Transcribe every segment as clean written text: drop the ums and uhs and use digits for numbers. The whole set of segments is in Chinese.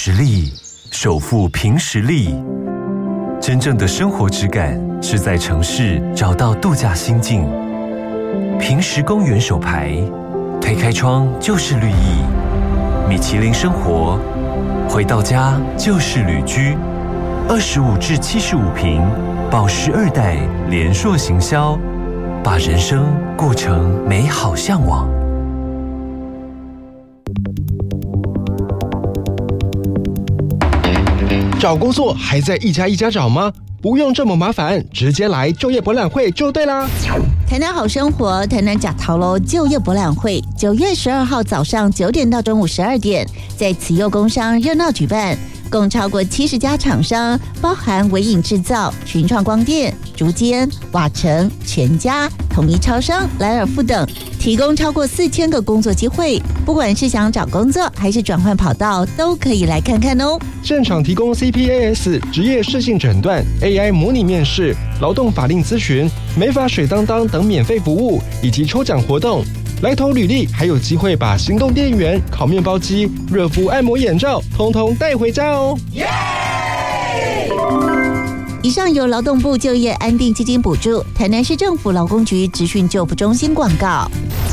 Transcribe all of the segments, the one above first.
实力，守护凭实力。真正的生活质感是在城市找到度假心境。凭实公园手牌，推开窗就是绿意。米其林生活，回到家就是旅居。25至75坪，宝石2代联硕行销，把人生过成美好向往。 找工作还在一家一家找吗？不用这么麻烦，直接来就业博览会就对啦。 台南好生活，台南假桃楼就业博览会，9月12号早上9点到中午12点，在慈幼工商热闹举办。共超过70家厂商，包含微影制造、群创光电、竹间、瓦城、全家、统一超商、莱尔富等，提供超过4000个工作机会。不管是想找工作还是转换跑道，都可以来看看哦。 现场提供 CPAS 职业适性诊断、AI 模拟面试、劳动法令咨询、美发水当当等免费服务，以及抽奖活动。来投履历，还有机会把行动电源、烤面包机、热敷按摩眼罩，通通带回家哦！ 以上由劳动部就业安定基金补助，台南市政府劳工局职训就服中心广告。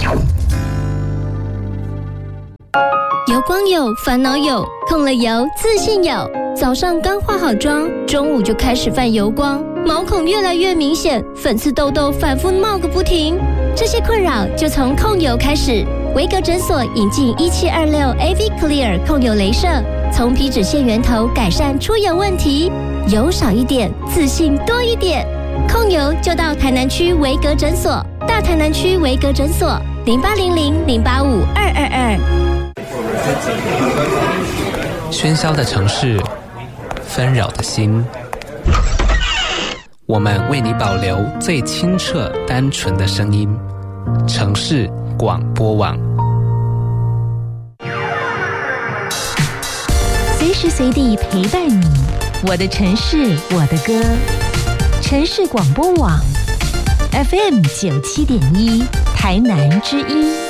油光有，烦恼有，控了油，自信有。早上刚化好妆，中午就开始犯油光，毛孔越来越明显，粉刺痘痘反复冒个不停。这些困扰就从控油开始。维格诊所引进1726 AV Clear 控油雷射，从皮脂腺源头改善出油问题，油少一点，自信多一点。控油就到台南区维格诊所，大台南区维格诊所0800-085-222。 喧嚣的城市，纷扰的心，我们为你保留最清澈单纯的声音。城市广播网， 随时随地陪伴你，我的城市，我的歌。城市广播网 FM 97.1，台南之音。